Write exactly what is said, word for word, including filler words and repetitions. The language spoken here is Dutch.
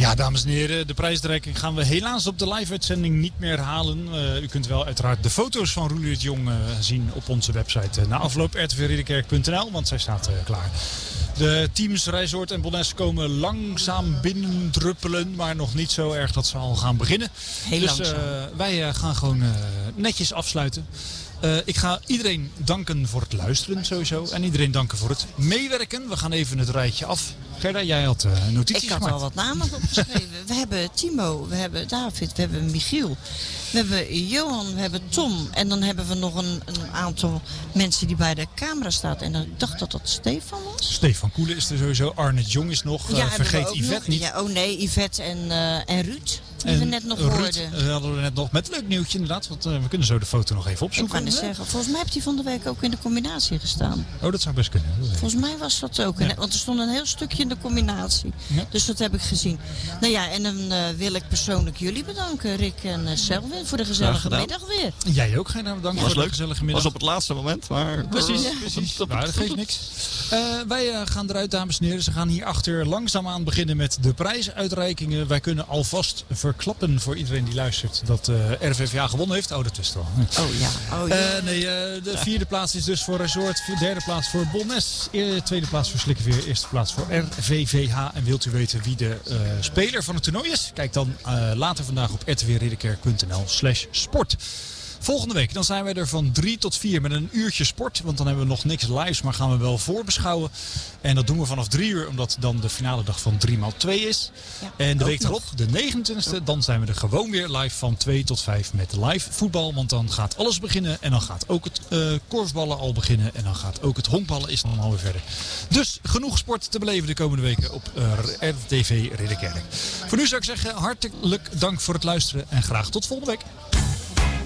Ja, dames en heren, de prijsuitreiking gaan we helaas op de live-uitzending niet meer halen. Uh, u kunt wel uiteraard de foto's van Roelie de Jong uh, zien op onze website uh, na afloop r t v ridderkerk punt n l, want zij staat uh, klaar. De teams Rijsoord en Bonnes komen langzaam binnendruppelen, maar nog niet zo erg dat ze al gaan beginnen. Heel dus langzaam. Uh, wij uh, gaan gewoon uh, netjes afsluiten. Uh, ik ga iedereen danken voor het luisteren sowieso. En iedereen danken voor het meewerken. We gaan even het rijtje af. Gerda, jij had uh, notities Ik had gemaakt. al wat namen opgeschreven. We hebben Timo, we hebben David, we hebben Michiel. We hebben Johan, we hebben Tom. En dan hebben we nog een, een aantal mensen die bij de camera staan. En ik dacht dat dat Stefan was. Stefan Koelen is er sowieso. Arne Jong is nog. Ja, uh, vergeet Yvette nog, niet. Ja, oh nee, Yvette en, uh, en Ruud. Die en we net nog Ruud, hoorden. uh, hadden we net nog met een leuk nieuwtje inderdaad. Want uh, we kunnen zo de foto nog even Ik opzoeken. kan eens hè? zeggen, volgens mij heeft hij van de week ook in de combinatie gestaan. Oh, dat zou best kunnen. Volgens mij was dat ook. Ja. Want er stond een heel stukje in de combinatie. Ja. Dus dat heb ik gezien. Nou ja, en dan uh, wil ik persoonlijk jullie bedanken, Rick en uh, Selwyn, voor de gezellige middag weer. Jij ook, Gerda, bedankt Was voor de leuk. gezellige middag. Was op het laatste moment, maar... Precies, Ja. precies. Nou, dat geeft niks. Uh, wij uh, gaan eruit, dames en heren. Ze gaan hierachter langzaamaan beginnen met de prijsuitreikingen. Wij kunnen alvast verklappen voor iedereen die luistert dat uh, R V V A gewonnen heeft. Oh, dat wist wel. Oh ja. Oh, ja. Uh, nee, uh, de vierde plaats is dus voor Resort. Derde plaats voor Bonnes. E- tweede plaats voor Slikkeveer. Eerste plaats voor R V V H. En wilt u weten wie de uh, speler van het toernooi is? Kijk dan uh, later vandaag op r t w ridderkerk punt n l slash sport. Volgende week dan zijn wij er van drie tot vier met een uurtje sport. Want dan hebben we nog niks lives, maar gaan we wel voorbeschouwen. En dat doen we vanaf drie uur, omdat dan de finale dag van drie maal twee is. Ja, en de ook week erop, nog. de negenentwintigste, dan zijn we er gewoon weer live van twee tot vijf met live voetbal. Want dan gaat alles beginnen en dan gaat ook het uh, korfballen al beginnen. En dan gaat ook het honkballen is dan alweer verder. Dus genoeg sport te beleven de komende weken op uh, R T V Ridderkerk. Voor nu zou ik zeggen, hartelijk dank voor het luisteren en graag tot volgende week.